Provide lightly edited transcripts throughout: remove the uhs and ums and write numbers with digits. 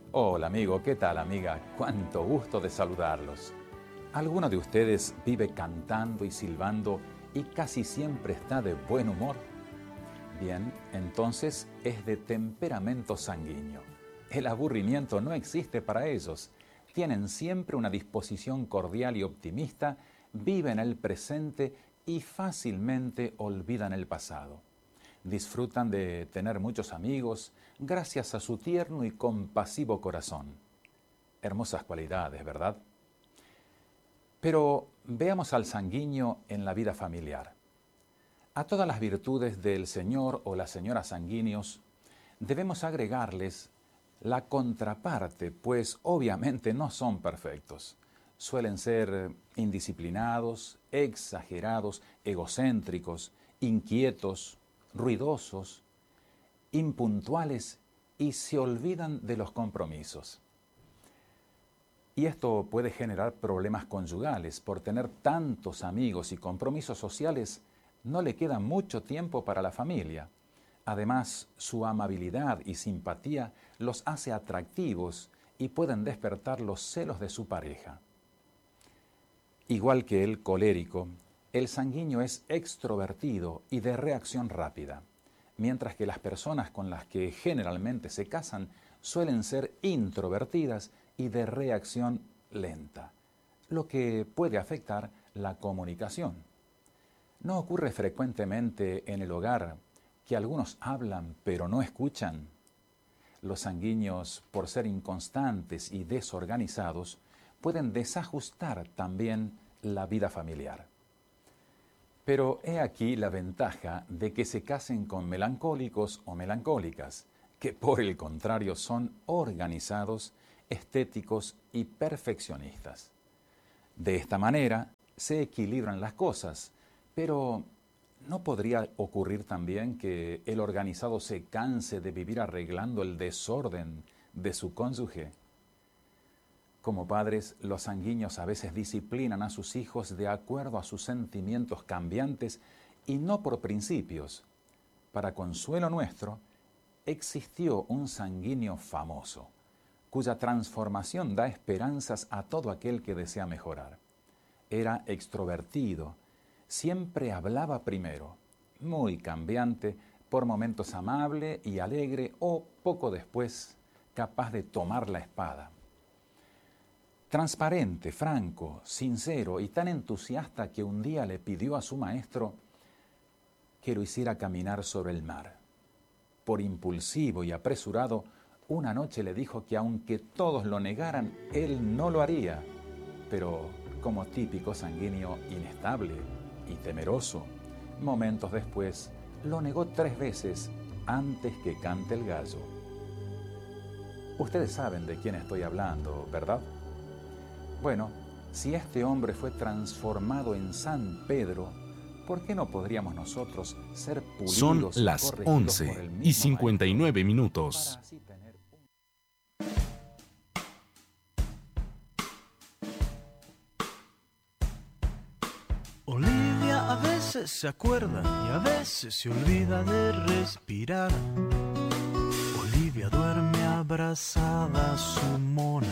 Hola amigo, ¿qué tal amiga? Cuánto gusto de saludarlos. ¿Alguno de ustedes vive cantando y silbando y casi siempre está de buen humor? Bien, entonces es de temperamento sanguíneo. El aburrimiento no existe para ellos. Tienen siempre una disposición cordial y optimista, viven el presente y fácilmente olvidan el pasado. Disfrutan de tener muchos amigos gracias a su tierno y compasivo corazón. Hermosas cualidades, ¿verdad? Pero veamos al sanguíneo en la vida familiar. A todas las virtudes del señor o la señora sanguíneos debemos agregarles la contraparte, pues obviamente no son perfectos. Suelen ser indisciplinados, exagerados, egocéntricos, inquietos, ruidosos, impuntuales y se olvidan de los compromisos. Y esto puede generar problemas conyugales. Por tener tantos amigos y compromisos sociales, no le queda mucho tiempo para la familia. Además, su amabilidad y simpatía los hace atractivos y pueden despertar los celos de su pareja. Igual que el colérico, el sanguíneo es extrovertido y de reacción rápida, mientras que las personas con las que generalmente se casan suelen ser introvertidas y de reacción lenta, lo que puede afectar la comunicación. ¿No ocurre frecuentemente en el hogar que algunos hablan pero no escuchan? Los sanguíneos, por ser inconstantes y desorganizados, pueden desajustar también la vida familiar. Pero he aquí la ventaja de que se casen con melancólicos o melancólicas, que por el contrario son organizados, estéticos y perfeccionistas. De esta manera se equilibran las cosas, pero ¿no podría ocurrir también que el organizado se canse de vivir arreglando el desorden de su cónyuge? Como padres, los sanguíneos a veces disciplinan a sus hijos de acuerdo a sus sentimientos cambiantes y no por principios. Para consuelo nuestro, existió un sanguíneo famoso, cuya transformación da esperanzas a todo aquel que desea mejorar. Era extrovertido, siempre hablaba primero, muy cambiante, por momentos amable y alegre o poco después capaz de tomar la espada. Transparente, franco, sincero y tan entusiasta que un día le pidió a su maestro que lo hiciera caminar sobre el mar. Por impulsivo y apresurado, una noche le dijo que aunque todos lo negaran, él no lo haría. Pero como típico sanguíneo inestable y temeroso, momentos después lo negó 3 veces antes que cante el gallo. Ustedes saben de quién estoy hablando, ¿verdad? Bueno, si este hombre fue transformado en San Pedro, ¿por qué no podríamos nosotros ser pulidos? Son las 11:59 minutos. Olivia a veces se acuerda y a veces se olvida de respirar. Olivia duerme abrazada a su mona.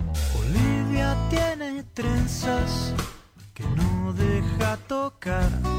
Olivia tiene trenzas que no deja tocar.